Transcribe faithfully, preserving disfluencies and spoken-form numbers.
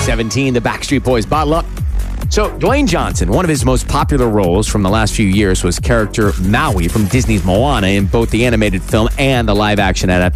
seventeen, the Backstreet Boys, Bottle Up. So, Dwayne Johnson, one of his most popular roles from the last few years was character Maui from Disney's Moana in both the animated film and the live-action adaptation